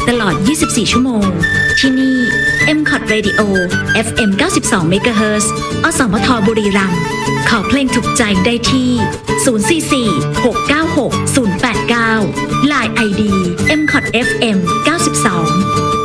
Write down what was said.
ตลอด 24 ชั่วโมง ที่นี่ MCOT Radio FM 92 MHz อสมทบุรีรัมย์ขอเพลงถูกใจได้ที่ 044 696 089 Line ID MCOT FM 92